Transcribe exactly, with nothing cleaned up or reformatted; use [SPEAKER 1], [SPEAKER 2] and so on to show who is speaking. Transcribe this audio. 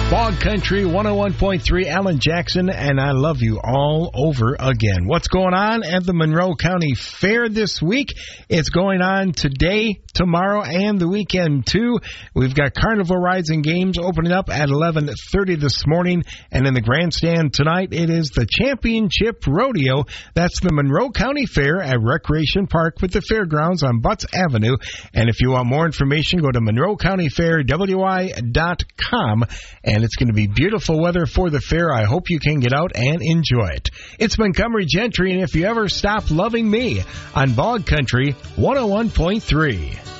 [SPEAKER 1] Bog Country one oh one point three, Alan Jackson, and I love you all over again. What's going on at the Monroe County Fair this week? It's going on today, tomorrow, and the weekend, too. We've got carnival rides and games opening up at eleven thirty this morning, and in the grandstand tonight, it is the Championship Rodeo. That's the Monroe County Fair at Recreation Park with the fairgrounds on Butts Avenue. And if you want more information, go to monroe county fair w i dot com. And it's going to be beautiful weather for the fair. I hope you can get out and enjoy it. It's Montgomery Gentry, and if you ever stop loving me on Bog Country one oh one point three.